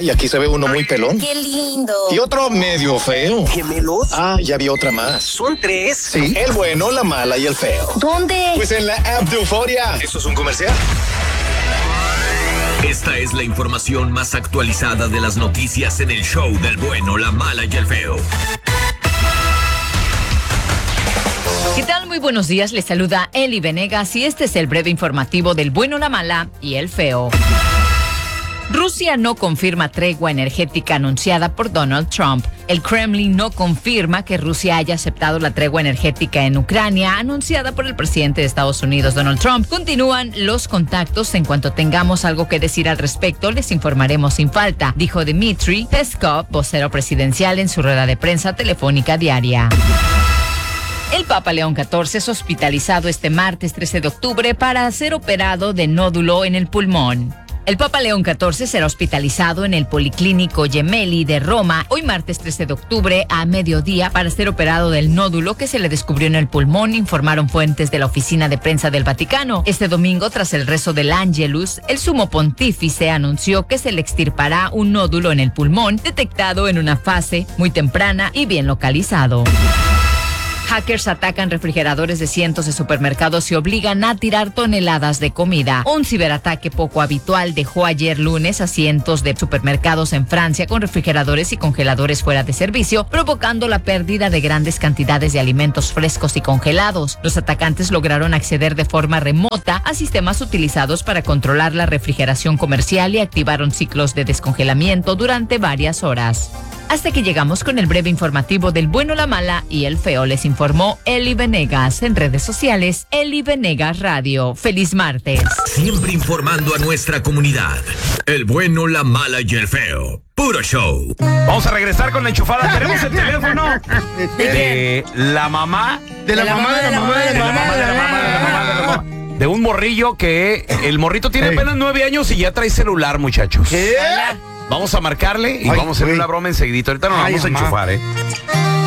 y aquí se ve uno muy pelón. ¡Qué lindo! Y otro medio feo. ¿Gemelos? Ah, ya vi otra más. ¿Son 3? Sí, el bueno, la mala y el feo. ¿Dónde? Pues en la app de Euforia. ¿Esto es un comercial? Esta es la información más actualizada de las noticias en el show del bueno, la mala y el feo. ¿Qué tal? Muy buenos días, les saluda Eli Venegas y este es el breve informativo del bueno, la mala y el feo. Rusia no confirma tregua energética anunciada por Donald Trump. El Kremlin no confirma que Rusia haya aceptado la tregua energética en Ucrania anunciada por el presidente de Estados Unidos, Donald Trump. Continúan los contactos. En cuanto tengamos algo que decir al respecto, les informaremos sin falta, dijo Dmitry Peskov, vocero presidencial, en su rueda de prensa telefónica diaria. El Papa León XIV es hospitalizado este martes 13 de octubre para ser operado de nódulo en el pulmón. El Papa León XIV será hospitalizado en el Policlínico Gemelli de Roma hoy martes 13 de octubre a mediodía para ser operado del nódulo que se le descubrió en el pulmón, informaron fuentes de la oficina de prensa del Vaticano. Este domingo, tras el rezo del Ángelus, el sumo pontífice anunció que se le extirpará un nódulo en el pulmón detectado en una fase muy temprana y bien localizado. Hackers atacan refrigeradores de cientos de supermercados y obligan a tirar toneladas de comida. Un ciberataque poco habitual dejó ayer lunes a cientos de supermercados en Francia con refrigeradores y congeladores fuera de servicio, provocando la pérdida de grandes cantidades de alimentos frescos y congelados. Los atacantes lograron acceder de forma remota a sistemas utilizados para controlar la refrigeración comercial y activaron ciclos de descongelamiento durante varias horas. Hasta que llegamos con el breve informativo del bueno, la mala y el feo. Les informó Eli Venegas. En redes sociales, Eli Venegas Radio. ¡Feliz martes! Siempre informando a nuestra comunidad. El bueno, la mala y el feo. Puro show. Vamos a regresar con la enchufada. Tenemos el teléfono de la mamá. De la mamá. De un morrillo que el morrito tiene apenas 9 años y ya trae celular, muchachos. ¿Qué? Vamos a marcarle y vamos a hacer una broma enseguidito. Ahorita nos vamos a enchufar,